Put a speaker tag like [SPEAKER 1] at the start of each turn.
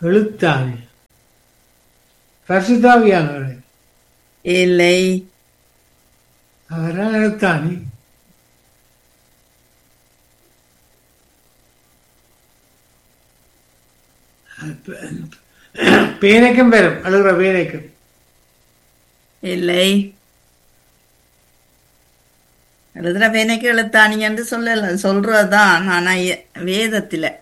[SPEAKER 1] எழுத்தாணி. பரிசுத்தாவியானவரே.
[SPEAKER 2] இல்லை.
[SPEAKER 1] அவரால் எழுத்தாணி. பேனைக்கும் வரும், அழுகிற பேனைக்கும்.
[SPEAKER 2] இல்லை. எழுதுற பேனைக்கு எழுத்தாணி என்று சொல்லல, சொல்றதுதான். ஆனா வேதத்துல